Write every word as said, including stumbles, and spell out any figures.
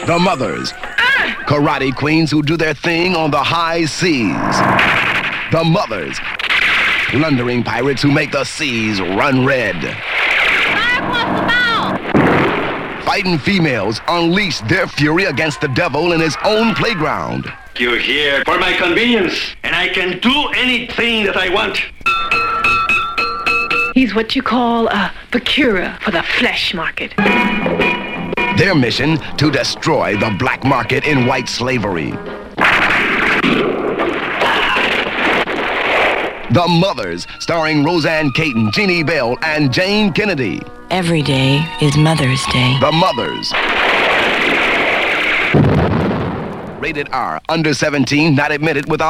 The Mothers. Karate queens who do their thing on the high seas. The Mothers. Plundering pirates who make the seas run red. Fighting females unleash their fury against the devil in his own playground. You're here for my convenience, and I can do anything that I want. He's what you call a procurer for the flesh market. Their mission, to destroy the black market in white slavery. The Mothers, starring Roseanne Caton, Jeannie Bell, and Jane Kennedy. Every day is Mother's Day. The Mothers. Rated R, under seventeen, not admitted without